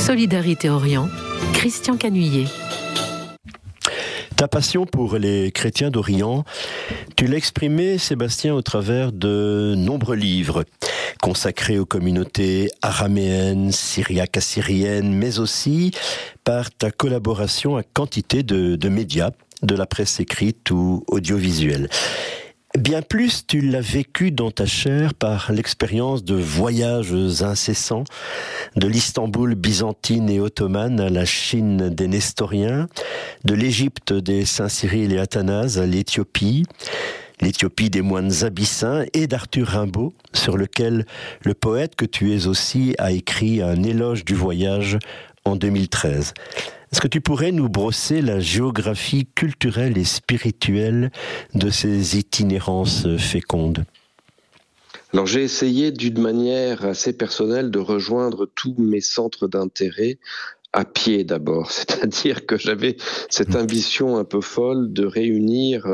Solidarité Orient, Christian Canuillet. Ta passion pour les chrétiens d'Orient, tu l'as exprimée, Sébastien, au travers de nombreux livres consacrés aux communautés araméennes, syriaques-assyriennes, mais aussi par ta collaboration à quantité de médias, de la presse écrite ou audiovisuelle. Bien plus, tu l'as vécu dans ta chair par l'expérience de voyages incessants de l'Istanbul byzantine et ottomane à la Chine des Nestoriens, de l'Égypte des saints Cyril et Athanase à l'Éthiopie des moines abyssins et d'Arthur Rimbaud, sur lequel le poète que tu es aussi a écrit un éloge du voyage en 2013. Est-ce que tu pourrais nous brosser la géographie culturelle et spirituelle de ces itinérances fécondes ? Alors j'ai essayé d'une manière assez personnelle de rejoindre tous mes centres d'intérêt à pied d'abord, c'est-à-dire que j'avais cette ambition un peu folle de réunir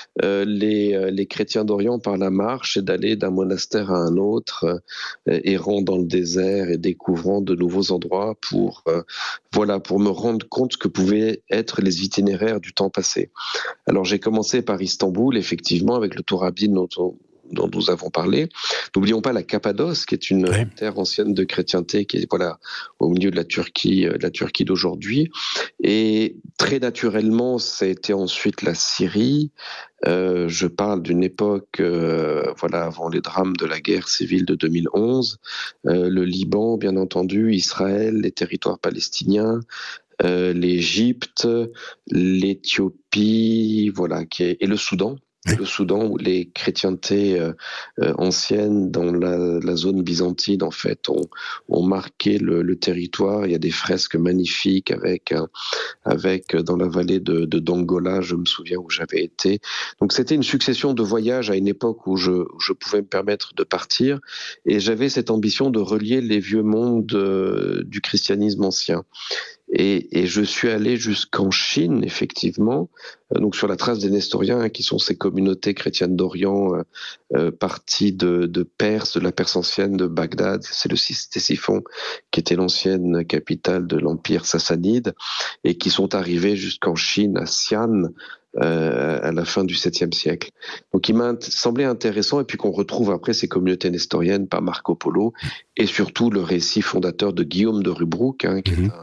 les chrétiens d'Orient par la marche et d'aller d'un monastère à un autre, errant dans le désert et découvrant de nouveaux endroits pour me rendre compte que pouvaient être les itinéraires du temps passé. Alors j'ai commencé par Istanbul, effectivement, avec le Tour Abdin dont nous avons parlé. N'oublions pas la Cappadoce, qui est une terre ancienne de chrétienté, qui est au milieu de la Turquie d'aujourd'hui. Et très naturellement, ça a été ensuite la Syrie. Je parle d'une époque, avant les drames de la guerre civile de 2011. Le Liban, bien entendu, Israël, les territoires palestiniens, l'Égypte, l'Éthiopie, et le Soudan. Le Soudan, où les chrétientés anciennes dans la zone byzantine, en fait, ont marqué le territoire. Il y a des fresques magnifiques avec dans la vallée de Dongola, je me souviens où j'avais été. Donc c'était une succession de voyages à une époque où je pouvais me permettre de partir, et j'avais cette ambition de relier les vieux mondes du christianisme ancien. Et je suis allé jusqu'en Chine, effectivement, donc sur la trace des Nestoriens, qui sont ces communautés chrétiennes d'Orient parties de Perse, de la Perse ancienne, de Bagdad. C'est le Ctésiphon qui était l'ancienne capitale de l'Empire sassanide, et qui sont arrivés jusqu'en Chine, à Xi'an, à la fin du 7e siècle. Donc il m'a semblé intéressant, et puis qu'on retrouve après ces communautés nestoriennes par Marco Polo, et surtout le récit fondateur de Guillaume de Rubruck, qui est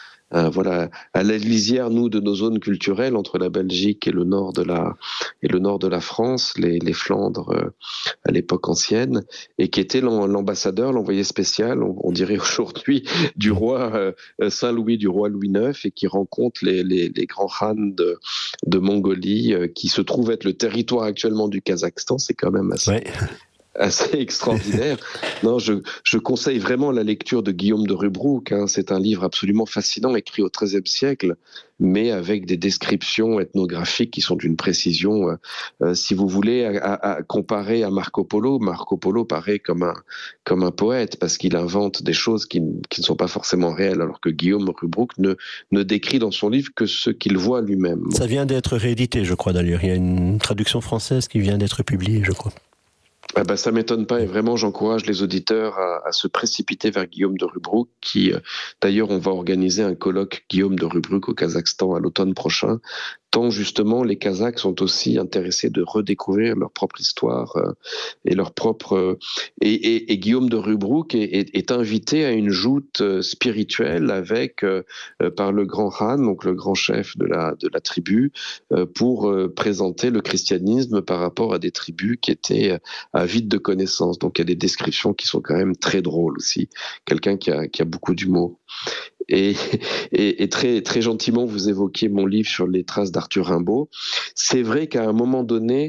à la lisière, de nos zones culturelles entre la Belgique et le nord de la France, les Flandres à l'époque ancienne, et qui était l'ambassadeur, l'envoyé spécial, on dirait aujourd'hui, du roi Saint-Louis, du roi Louis IX, et qui rencontre les grands khans de Mongolie, qui se trouve être le territoire actuellement du Kazakhstan. C'est quand même assez extraordinaire. Non, je conseille vraiment la lecture de Guillaume de Rubruck. C'est un livre absolument fascinant, écrit au XIIIe siècle, mais avec des descriptions ethnographiques qui sont d'une précision, si vous voulez, à comparer à Marco Polo. Marco Polo paraît comme un poète, parce qu'il invente des choses qui ne sont pas forcément réelles, alors que Guillaume Rubruck ne décrit dans son livre que ce qu'il voit lui-même. Ça vient d'être réédité, je crois, d'ailleurs. Il y a une traduction française qui vient d'être publiée, je crois. Ça m'étonne pas, et vraiment j'encourage les auditeurs à se précipiter vers Guillaume de Rubruck, qui d'ailleurs on va organiser un colloque Guillaume de Rubruck au Kazakhstan à l'automne prochain, tant justement les Kazakhs sont aussi intéressés de redécouvrir leur propre histoire et leur propre... Et Guillaume de Rubruck est invité à une joute spirituelle avec par le grand Khan, donc le grand chef de la tribu, pour présenter le christianisme par rapport à des tribus qui étaient avides de connaissances. Donc il y a des descriptions qui sont quand même très drôles aussi. Quelqu'un qui a beaucoup d'humour. Et très, très gentiment, vous évoquiez mon livre sur les traces d'Arthur Rimbaud. C'est vrai qu'à un moment donné,